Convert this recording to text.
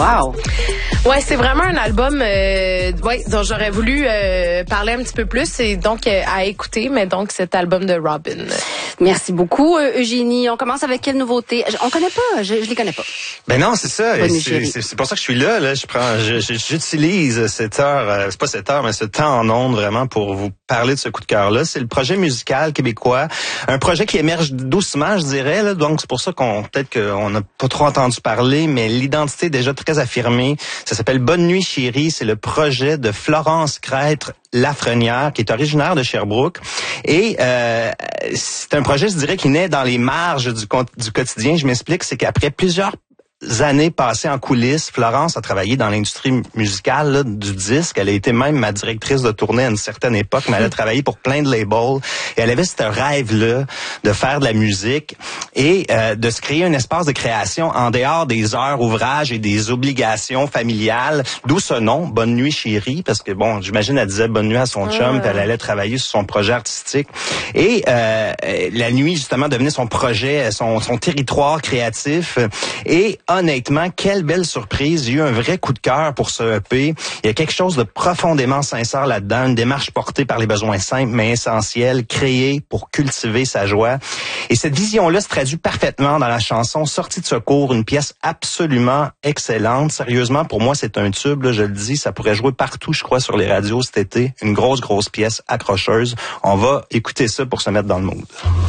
Wow! Ouais, c'est vraiment un album dont j'aurais voulu parler un petit peu plus et donc à écouter, mais donc cet album de Robyn. Merci beaucoup, Eugénie. On commence avec quelle nouveauté? On connaît pas, je les connais pas. Ben non, c'est ça. C'est pour ça que je suis là. J'utilise cette heure, c'est pas cette heure, mais ce temps en ondes vraiment pour vous parler de ce coup de cœur-là. C'est le projet musical québécois, un projet qui émerge doucement, je dirais. Là, donc c'est pour ça qu'on n'a pas trop entendu parler, mais l'identité est déjà très affirmée. Ça s'appelle Bonne Nuit Chérie. C'est le projet de Florence Crêtre Lafrenière, qui est originaire de Sherbrooke. Et c'est un projet, je dirais, qui naît dans les marges du quotidien. Je m'explique, c'est qu'après plusieurs années passées en coulisses, Florence a travaillé dans l'industrie musicale là, du disque. Elle a été même ma directrice de tournée à une certaine époque, mais elle a travaillé pour plein de labels. Et elle avait ce rêve-là de faire de la musique et de se créer un espace de création en dehors des heures ouvrages et des obligations familiales. D'où ce nom, Bonne Nuit Chérie, parce que bon, j'imagine elle disait bonne nuit à son chum, puis elle allait travailler sur son projet artistique. Et la nuit, justement, devenait son projet, son territoire créatif. Et honnêtement, quelle belle surprise. J'ai eu un vrai coup de cœur pour ce EP. Il y a quelque chose de profondément sincère là-dedans, une démarche portée par les besoins simples mais essentiels, créée pour cultiver sa joie. Et cette vision-là se traduit parfaitement dans la chanson Sortie de secours, une pièce absolument excellente. Sérieusement, pour moi, c'est un tube, là, je le dis, ça pourrait jouer partout, je crois, sur les radios cet été. Une grosse pièce accrocheuse. On va écouter ça pour se mettre dans le mood.